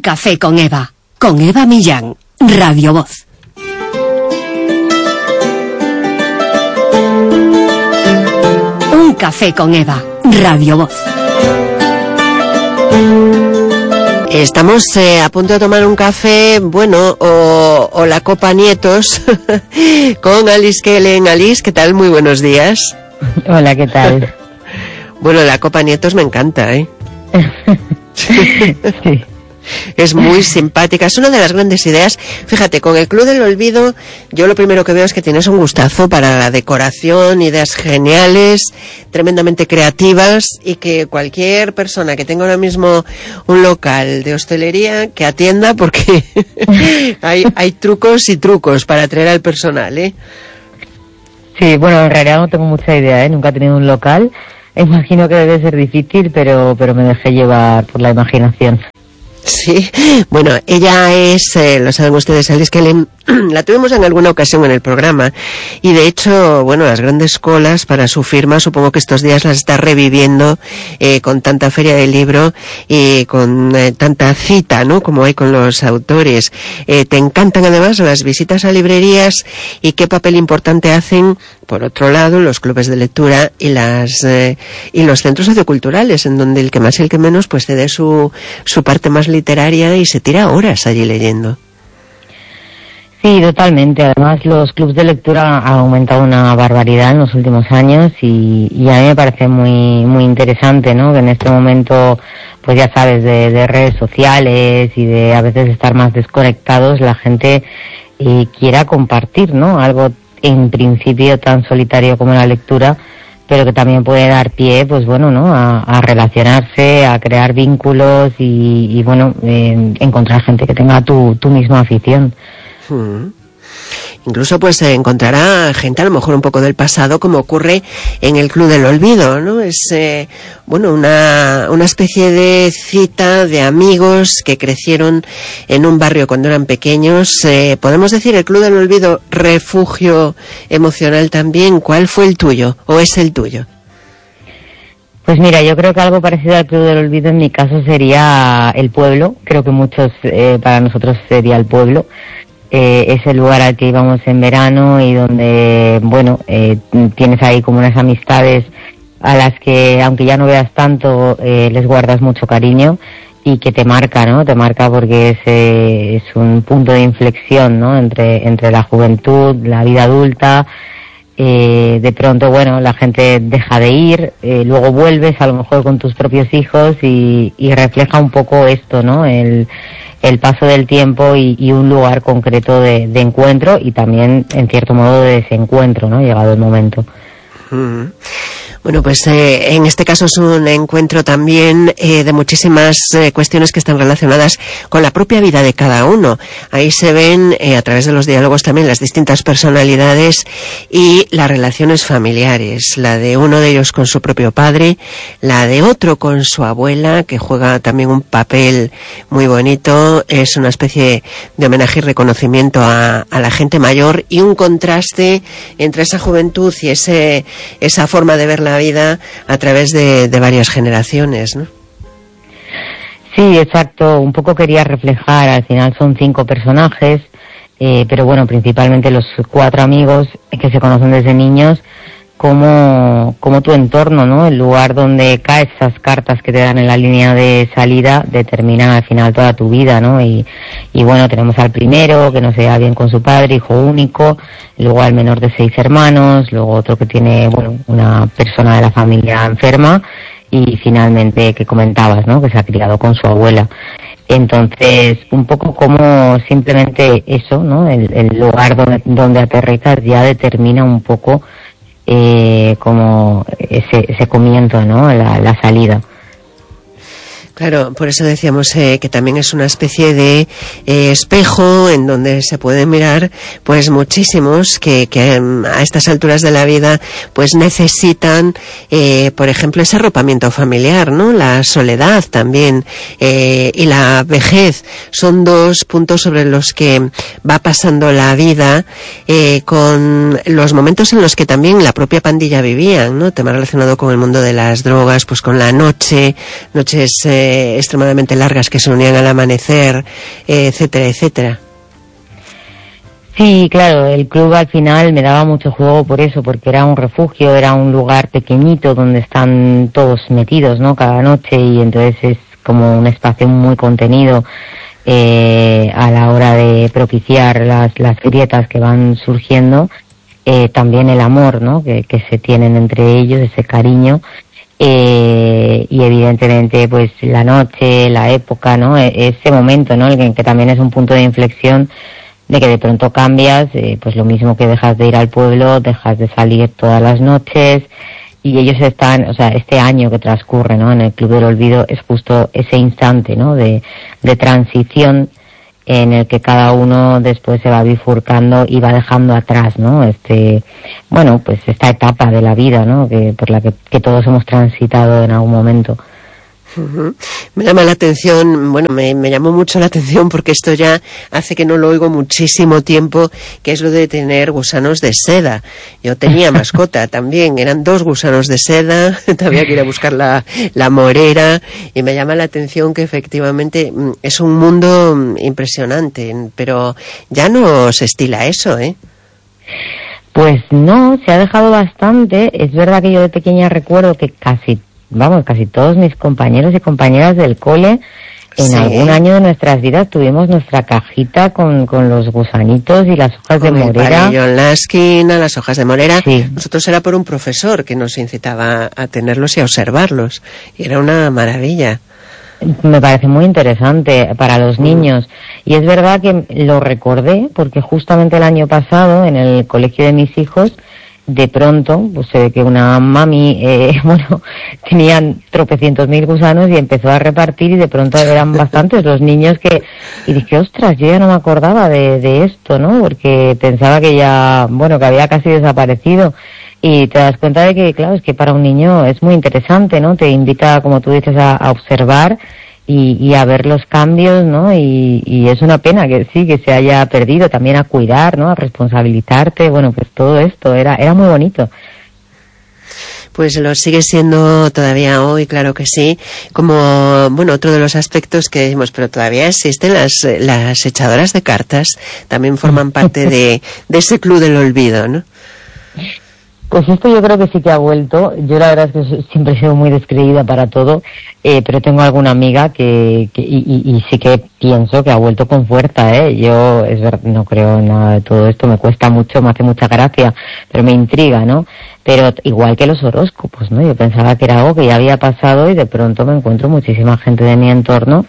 café con Eva Millán, Radio Voz. Un café con Eva, Radio Voz. Estamos a punto de tomar un café, bueno, o la copa Nietos, con Alice Kellen. Alice, ¿qué tal? Muy buenos días. Hola, ¿qué tal? Bueno, la copa Nietos me encanta, ¿eh? Sí. Es muy simpática, es una de las grandes ideas. Fíjate, con el Club del Olvido, yo lo primero que veo es que tienes un gustazo para la decoración, ideas geniales, tremendamente creativas, y que cualquier persona que tenga ahora mismo un local de hostelería, que atienda, porque hay trucos y trucos para atraer al personal, ¿eh? Sí, bueno, en realidad no tengo mucha idea, ¿eh? Nunca he tenido un local. Imagino que debe ser difícil, pero me dejé llevar por la imaginación. Sí, bueno, ella es, lo saben ustedes, Alice Kellen, la tuvimos en alguna ocasión en el programa, y de hecho, bueno, las grandes colas para su firma, supongo que estos días las está reviviendo con tanta feria del libro y con tanta cita, ¿no?, como hay con los autores. Te encantan además las visitas a librerías, y qué papel importante hacen, por otro lado, los clubes de lectura y los centros socioculturales, en donde el que más y el que menos pues te dé su parte más literaria y se tira horas allí leyendo. Sí, totalmente. Además, los clubes de lectura han aumentado una barbaridad en los últimos años, y a mí me parece muy muy interesante, ¿no?, que en este momento, pues ya sabes, de redes sociales y de a veces estar más desconectados, la gente quiera compartir, ¿no?, algo en principio tan solitario como la lectura, pero que también puede dar pie, pues bueno, ¿no?, a relacionarse, a crear vínculos y bueno, encontrar gente que tenga tu misma afición. Incluso pues se encontrará gente a lo mejor un poco del pasado, como ocurre en el Club del Olvido, ¿no? Es bueno, una especie de cita de amigos que crecieron en un barrio cuando eran pequeños. Podemos decir, el Club del Olvido, refugio emocional también. ¿Cuál fue el tuyo o es el tuyo? Pues mira, yo creo que algo parecido al Club del Olvido en mi caso sería el pueblo. Creo que muchos, para nosotros sería el pueblo. Es el lugar al que íbamos en verano y donde, bueno, tienes ahí como unas amistades a las que, aunque ya no veas tanto, les guardas mucho cariño, y que te marca, ¿no? Te marca porque es un punto de inflexión, ¿no?, entre la juventud, la vida adulta. De pronto, bueno, la gente deja de ir, luego vuelves a lo mejor con tus propios hijos y refleja un poco esto, ¿no?, el paso del tiempo y un lugar concreto de encuentro, y también en cierto modo de desencuentro, ¿no?, llegado el momento. Bueno, pues en este caso es un encuentro también de muchísimas cuestiones que están relacionadas con la propia vida de cada uno. Ahí se ven a través de los diálogos también las distintas personalidades y las relaciones familiares, la de uno de ellos con su propio padre, la de otro con su abuela, que juega también un papel muy bonito. Es una especie de homenaje y reconocimiento a la gente mayor, y un contraste entre esa juventud y esa forma de ver la vida a través de varias generaciones, ¿no? Sí, exacto. Un poco quería reflejar, al final son 5 personajes, pero bueno, principalmente los 4 amigos que se conocen desde niños, como tu entorno, ¿no?, el lugar donde caes, esas cartas que te dan en la línea de salida, determinan al final toda tu vida, ¿no? Y bueno, tenemos al primero, que no se lleva bien con su padre, hijo único, luego al menor de 6 hermanos, luego otro que tiene, bueno, una persona de la familia enferma, y finalmente, que comentabas, ¿no?, que se ha criado con su abuela. Entonces, un poco como simplemente eso, ¿no?, el lugar donde aterrizas ya determina un poco como ese comienzo, ¿no?, la salida. Claro, por eso decíamos que también es una especie de espejo en donde se puede mirar pues muchísimos que a estas alturas de la vida pues necesitan, por ejemplo, ese arropamiento familiar, ¿no? La soledad también y la vejez son 2 puntos sobre los que va pasando la vida, con los momentos en los que también la propia pandilla vivían, ¿no? Tema relacionado con el mundo de las drogas, pues con la noches extremadamente largas que se unían al amanecer, etcétera, etcétera. Sí, claro, el club al final me daba mucho juego por eso, porque era un refugio, era un lugar pequeñito donde están todos metidos, ¿no? Cada noche, y entonces es como un espacio muy contenido a la hora de propiciar las grietas que van surgiendo, también el amor, ¿no? Que se tienen entre ellos, ese cariño, y evidentemente pues la noche, la época, ¿no? Ese momento, ¿no? El que también es un punto de inflexión, de que de pronto cambias, pues lo mismo que dejas de ir al pueblo, dejas de salir todas las noches, y ellos están, o sea, este año que transcurre, ¿no? En el Club del Olvido es justo ese instante, ¿no? De transición en el que cada uno después se va bifurcando y va dejando atrás, ¿no? Bueno, pues esta etapa de la vida, ¿no? Por la que todos hemos transitado en algún momento. Uh-huh. Me llama la atención, bueno, me llamó mucho la atención porque esto ya hace que no lo oigo muchísimo tiempo, que es lo de tener gusanos de seda. Yo tenía mascota también, eran 2 gusanos de seda, había que ir a buscar la morera, y me llama la atención que efectivamente es un mundo impresionante, pero ya no se estila eso, ¿eh? Pues no, se ha dejado bastante. Es verdad que yo de pequeña recuerdo que casi todos mis compañeros y compañeras del cole, en algún año de nuestras vidas tuvimos nuestra cajita con los gusanitos y las hojas de morera. En la esquina, las hojas de morera. Sí. Nosotros era por un profesor que nos incitaba a tenerlos y a observarlos. Y era una maravilla. Me parece muy interesante para los niños. Y es verdad que lo recordé porque justamente el año pasado, en el colegio de mis hijos, de pronto, pues se ve que una mami, tenían tropecientos mil gusanos y empezó a repartir, y de pronto eran bastantes los niños y dije, ostras, yo ya no me acordaba de esto, ¿no? Porque pensaba que ya, que había casi desaparecido. Y te das cuenta de que, claro, es que para un niño es muy interesante, ¿no? Te invita, como tú dices, a observar y a ver los cambios, ¿no? Y es una pena que sí, que se haya perdido, también a cuidar, ¿no? A responsabilizarte, pues todo esto era muy bonito. Pues lo sigue siendo todavía hoy, claro que sí. Como, otro de los aspectos que decimos, pero todavía existen las echadoras de cartas, también forman parte de ese Club del Olvido, ¿no? Pues esto yo creo que sí que ha vuelto. Yo la verdad es que siempre he sido muy descreída para todo, pero tengo alguna amiga que sí que pienso que ha vuelto con fuerza, ¿eh? Yo es verdad, no creo en nada de todo esto, me cuesta mucho, me hace mucha gracia, pero me intriga, ¿no? Pero igual que los horóscopos, ¿no? Yo pensaba que era algo que ya había pasado y de pronto me encuentro muchísima gente de mi entorno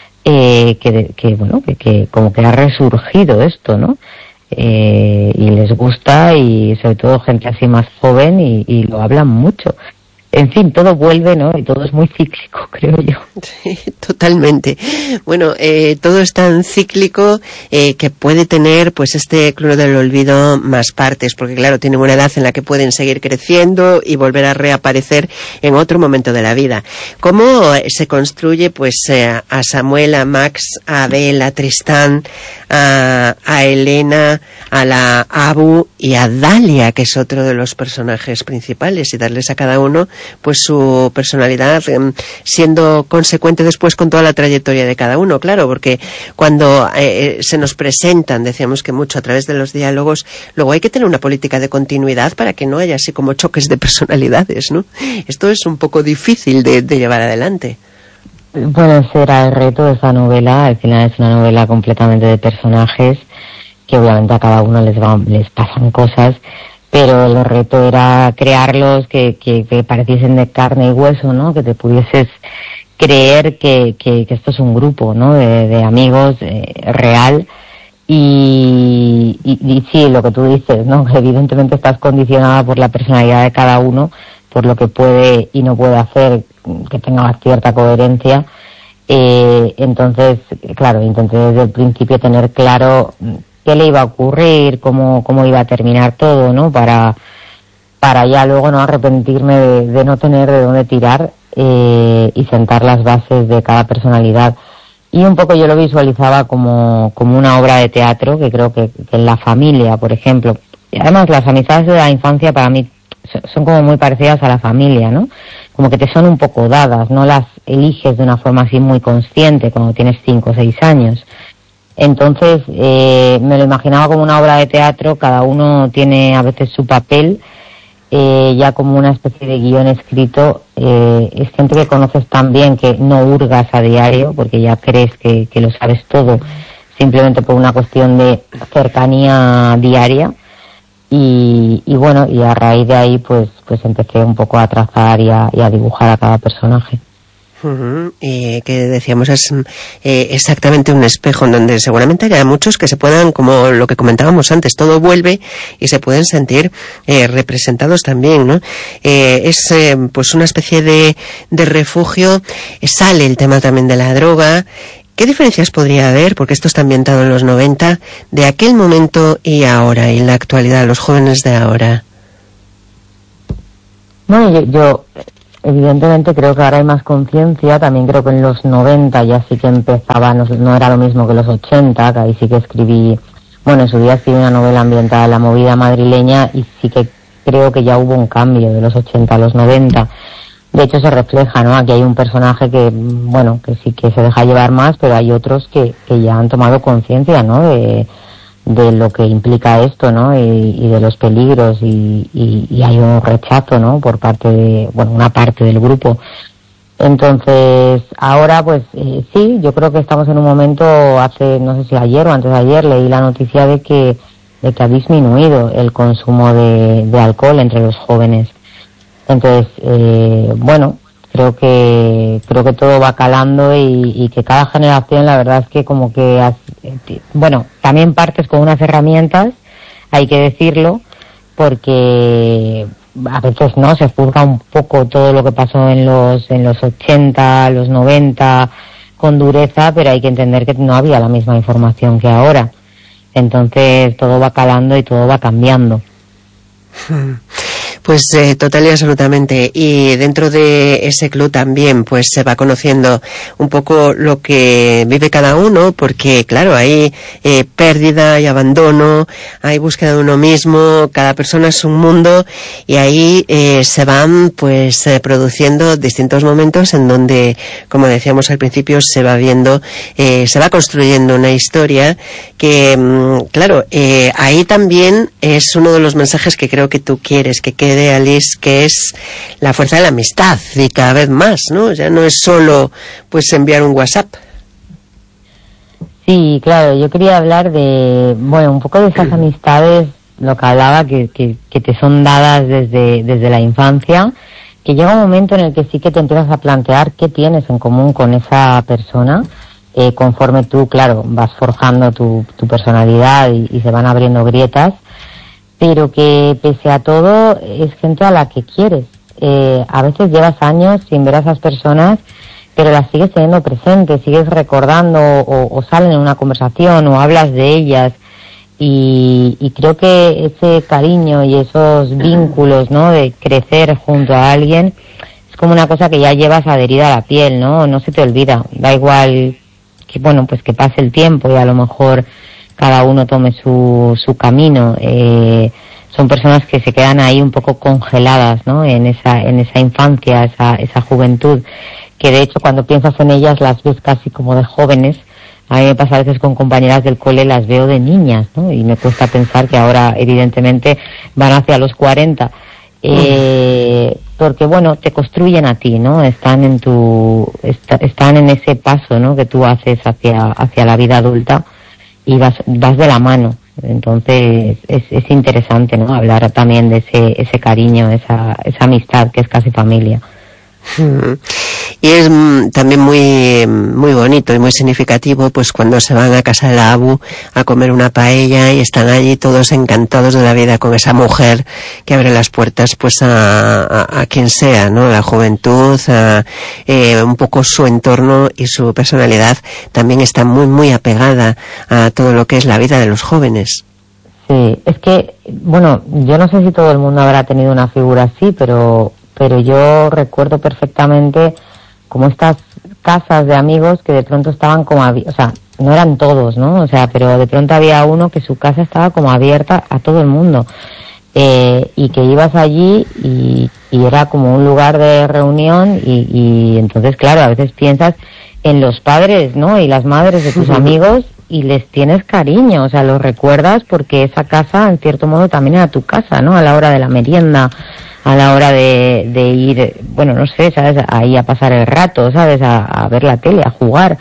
que como que ha resurgido esto, ¿no? Y les gusta, y sobre todo gente así más joven, y lo hablan mucho. En fin, todo vuelve, ¿no? Y todo es muy cíclico, creo yo. Sí, totalmente. Todo es tan cíclico que puede tener, pues, este Club del Olvido más partes, porque claro, tienen una edad en la que pueden seguir creciendo y volver a reaparecer en otro momento de la vida. ¿Cómo se construye, pues, a Samuel, a Max, a Abel, a Tristán, a Elena, a la Abu y a Dalia, que es otro de los personajes principales, y darles a cada uno pues su personalidad, siendo consecuente después con toda la trayectoria de cada uno, claro, porque cuando se nos presentan, decíamos que mucho a través de los diálogos, luego hay que tener una política de continuidad para que no haya así como choques de personalidades, ¿no? Esto es un poco difícil de llevar adelante. Bueno, ese era el reto de esta novela. Al final es una novela completamente de personajes que obviamente a cada uno les pasan cosas, pero el reto era crearlos que pareciesen de carne y hueso, ¿no? Que te pudieses creer que esto es un grupo, ¿no? De amigos real. Y sí, lo que tú dices, ¿no? Que evidentemente estás condicionada por la personalidad de cada uno, por lo que puede y no puede hacer, que tenga cierta coherencia. Entonces, claro, intenté desde el principio tener claro qué le iba a ocurrir, cómo iba a terminar todo, ¿no? Para ya luego no arrepentirme de no tener de dónde tirar, y sentar las bases de cada personalidad. Y un poco yo lo visualizaba como una obra de teatro, que creo que en la familia, por ejemplo, y además las amistades de la infancia para mí son como muy parecidas a la familia, ¿no? Como que te son un poco dadas, no las eliges de una forma así muy consciente cuando tienes 5 o 6 años. Entonces, me lo imaginaba como una obra de teatro, cada uno tiene a veces su papel, ya como una especie de guión escrito. Es gente que conoces tan bien que no hurgas a diario, porque ya crees que lo sabes todo, simplemente por una cuestión de cercanía diaria. Y bueno, y a raíz de ahí pues empecé un poco a trazar y a dibujar a cada personaje. Y que decíamos es exactamente un espejo en donde seguramente haya muchos que se puedan, como lo que comentábamos antes, todo vuelve y se pueden sentir representados también, ¿no? Es pues una especie de refugio. Sale el tema también de la droga. ¿Qué diferencias podría haber, porque esto está ambientado en los 90, de aquel momento y ahora, y en la actualidad, los jóvenes de ahora? Bueno, yo evidentemente creo que ahora hay más conciencia. También creo que en los 90 ya sí que empezaba, no era lo mismo que los 80, que ahí sí que escribí, bueno, en su día escribí una novela ambientada en la movida madrileña, y sí que creo que ya hubo un cambio de los 80 a los 90. De hecho se refleja, ¿no? Aquí hay un personaje que, bueno, que sí que se deja llevar más, pero hay otros que ya han tomado conciencia, ¿no? De lo que implica esto, ¿no? Y de los peligros, y hay un rechazo, ¿no? Por parte de, bueno, una parte del grupo. Entonces, ahora pues sí, yo creo que estamos en un momento, no sé si ayer o antes de ayer, leí la noticia de que ha disminuido el consumo de alcohol entre los jóvenes. Entonces, bueno, creo que todo va calando, y que cada generación, la verdad es que como que, bueno, también partes con unas herramientas, hay que decirlo, porque a veces no se juzga un poco todo lo que pasó en los 80, los 90 con dureza, pero hay que entender que no había la misma información que ahora. Entonces todo va calando y todo va cambiando. Pues total y absolutamente. Y dentro de ese club también pues se va conociendo un poco lo que vive cada uno, porque claro, hay pérdida, hay abandono, hay búsqueda de uno mismo, cada persona es un mundo, y ahí se van pues produciendo distintos momentos en donde, como decíamos al principio, se va viendo, se va construyendo una historia que, claro, ahí también es uno de los mensajes que creo que tú quieres que quede, Alice, que es la fuerza de la amistad, y cada vez más, ¿no? Ya no es solo pues enviar un WhatsApp. Sí, claro, yo quería hablar de, bueno, un poco de esas amistades, lo que hablaba, que te son dadas desde la infancia, que llega un momento en el que sí que te empiezas a plantear qué tienes en común con esa persona, conforme tú, claro, vas forjando tu personalidad y se van abriendo grietas, pero que pese a todo es gente a la que quieres. A veces llevas años sin ver a esas personas, pero las sigues teniendo presentes, sigues recordando, o salen en una conversación, o hablas de ellas, y creo que ese cariño y esos vínculos, ¿no?, de crecer junto a alguien, es como una cosa que ya llevas adherida a la piel, ¿no? No se te olvida. Da igual que, bueno, pues que pase el tiempo y a lo mejor cada uno tome su camino. Son personas que se quedan ahí un poco congeladas, ¿no?, en esa infancia, esa juventud, que de hecho cuando piensas en ellas las ves casi como de jóvenes. A mí me pasa a veces con compañeras del cole, las veo de niñas, ¿no? Y me cuesta pensar que ahora evidentemente van hacia los 40. Porque bueno, te construyen a ti, ¿no? Están en ese paso, ¿no?, que tú haces hacia la vida adulta, y vas de la mano. Entonces es interesante, ¿no?, hablar también de ese cariño, esa amistad que es casi familia. Y es también muy bonito y muy significativo pues cuando se van a casa de la Abu a comer una paella y están allí todos encantados de la vida con esa mujer que abre las puertas pues a quien sea, ¿no? La juventud, un poco su entorno y su personalidad también está muy apegada a todo lo que es la vida de los jóvenes. Sí, es que, bueno, yo no sé si todo el mundo habrá tenido una figura así, pero yo recuerdo perfectamente como estas casas de amigos que de pronto estaban como, o sea, no eran todos, ¿no? O sea, pero de pronto había uno que su casa estaba como abierta a todo el mundo. y que ibas allí y era como un lugar de reunión y entonces, claro, a veces piensas en los padres, ¿no? Y las madres de tus amigos y les tienes cariño, o sea, los recuerdas porque esa casa, en cierto modo, también era tu casa, ¿no? A la hora de la merienda, a la hora de ir, bueno, no sé, ¿sabes? Ahí a pasar el rato, ¿sabes? A ver la tele, a jugar.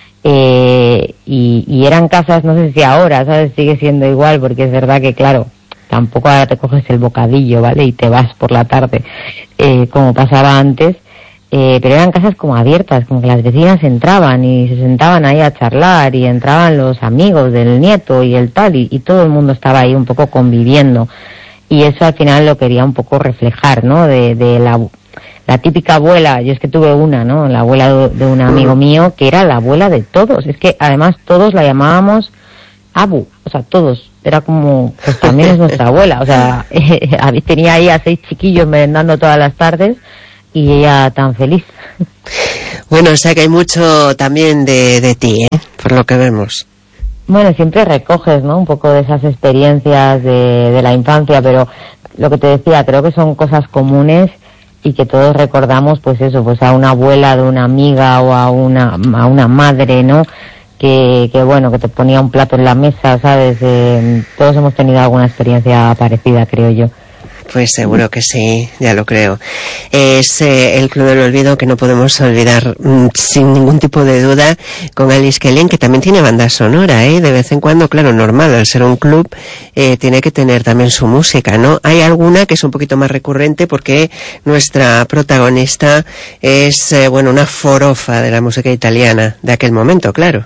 Y eran casas, no sé si ahora, ¿sabes? Sigue siendo igual, porque es verdad que, claro, tampoco ahora te coges el bocadillo, ¿vale? Y te vas por la tarde, como pasaba antes. Pero eran casas como abiertas, como que las vecinas entraban y se sentaban ahí a charlar y entraban los amigos del nieto y el tal y todo el mundo estaba ahí un poco conviviendo y eso al final lo quería un poco reflejar, ¿no? De la típica abuela, yo es que tuve una, ¿no? La abuela de un amigo mío que era la abuela de todos, es que además todos la llamábamos Abu, o sea, todos, era como, pues también es nuestra abuela, o sea, tenía ahí a 6 chiquillos merendando todas las tardes y ella tan feliz. Bueno, o sea que hay mucho también de ti, por lo que vemos. Bueno, siempre recoges, ¿no? Un poco de esas experiencias de la infancia, pero lo que te decía, creo que son cosas comunes y que todos recordamos, pues eso, pues a una abuela de una amiga o a una madre, ¿no? Que bueno, que te ponía un plato en la mesa, ¿sabes? Todos hemos tenido alguna experiencia parecida, creo yo. Pues seguro que sí, ya lo creo. Es el Club del Olvido que no podemos olvidar sin ningún tipo de duda con Alice Kellen, que también tiene banda sonora, de vez en cuando, claro, normal, al ser un club tiene que tener también su música, ¿no? Hay alguna que es un poquito más recurrente porque nuestra protagonista es, bueno, una forofa de la música italiana de aquel momento, claro.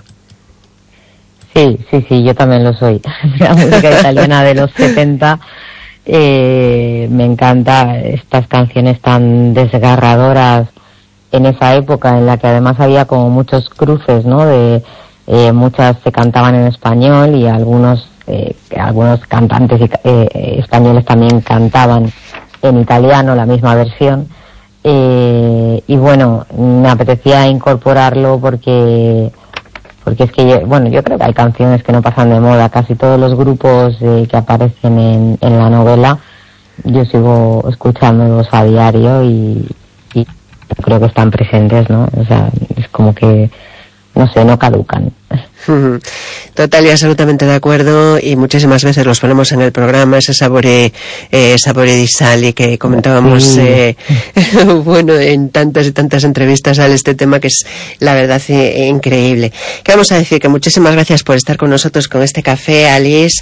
Sí, yo también lo soy. La música italiana de los 70... me encanta estas canciones tan desgarradoras en esa época en la que además había como muchos cruces, ¿no? De muchas se cantaban en español y algunos cantantes españoles también cantaban en italiano la misma versión y bueno, me apetecía incorporarlo porque es que yo creo que hay canciones que no pasan de moda. Casi todos los grupos que aparecen en la novela yo sigo escuchándolos a diario y creo que están presentes, ¿no? O sea, es como que, no sé, no caducan. Total y absolutamente de acuerdo, y muchísimas veces los ponemos en el programa, ese Sapore di Sali que comentábamos bueno, en tantas y tantas entrevistas a este tema, que es la verdad increíble. ¿Qué vamos a decir? Que muchísimas gracias por estar con nosotros con este café, Alice,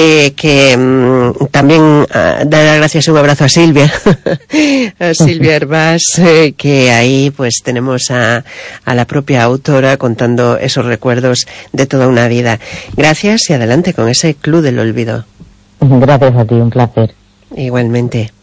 que también dar las gracias y un abrazo a Silvia a Silvia Herbás, que ahí pues tenemos a la propia autora contando esos recuerdos de toda una vida. Gracias y adelante con ese Club del Olvido. Gracias a ti, un placer. Igualmente.